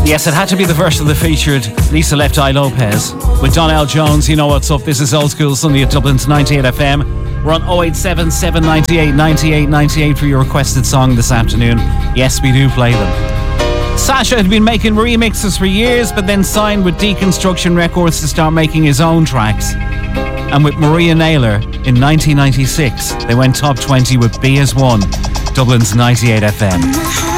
Yes, it had to be the version that featured Lisa Left Eye Lopez with Donnell Jones. You know what's up. This is Old School Sunday at Dublin's 98 FM. We're on 087 798 98 98 for your requested song this afternoon. Yes, we do play them. Sasha had been making remixes for years, but then signed with Deconstruction Records to start making his own tracks. And with Maria Naylor in 1996, they went top 20 with B as One, Dublin's 98 FM.